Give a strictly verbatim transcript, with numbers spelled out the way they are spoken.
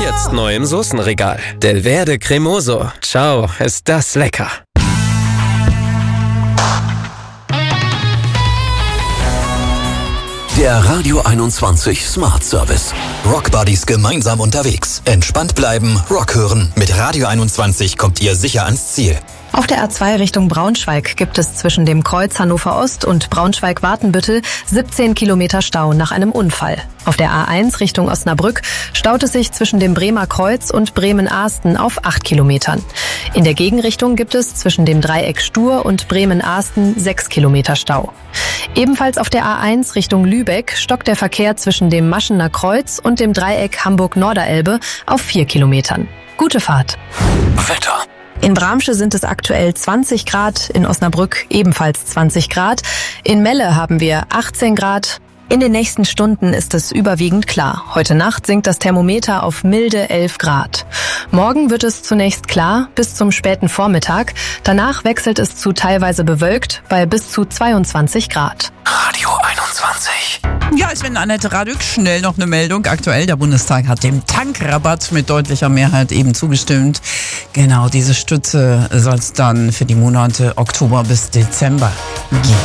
Jetzt neu im Soßenregal. Del Verde Cremoso. Ciao, ist das lecker. Der Radio einundzwanzig Smart Service. Rock Buddies gemeinsam unterwegs. Entspannt bleiben, Rock hören. Mit Radio einundzwanzig kommt ihr sicher ans Ziel. Auf der A zwei Richtung Braunschweig gibt es zwischen dem Kreuz Hannover Ost und Braunschweig-Wartenbüttel siebzehn Kilometer Stau nach einem Unfall. Auf der A eins Richtung Osnabrück staut es sich zwischen dem Bremer Kreuz und Bremen-Ahsten auf acht Kilometern. In der Gegenrichtung gibt es zwischen dem Dreieck Stur und Bremen-Ahsten sechs Kilometer Stau. Ebenfalls auf der A eins Richtung Lübeck stockt der Verkehr zwischen dem Maschener Kreuz und dem Dreieck Hamburg-Norderelbe auf vier Kilometern. Gute Fahrt. Wetter. In Bramsche sind es aktuell zwanzig Grad, in Osnabrück ebenfalls zwanzig Grad. In Melle haben wir achtzehn Grad. In den nächsten Stunden ist es überwiegend klar. Heute Nacht sinkt das Thermometer auf milde elf Grad. Morgen wird es zunächst klar bis zum späten Vormittag. Danach wechselt es zu teilweise bewölkt bei bis zu zweiundzwanzig Grad. Radio einundzwanzig. Ja, ich bin Annette Radück. Schnell noch eine Meldung. Aktuell, der Bundestag hat dem Tankrabatt mit deutlicher Mehrheit eben zugestimmt. Genau, diese Stütze soll es dann für die Monate Oktober bis Dezember geben.